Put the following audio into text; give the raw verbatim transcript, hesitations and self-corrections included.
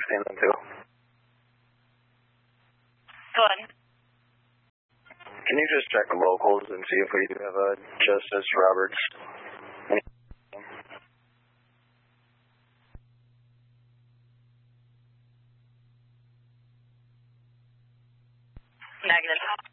sixteen and two. Go ahead. Can you just check the locals and see if we do have a Justice Roberts? Negative.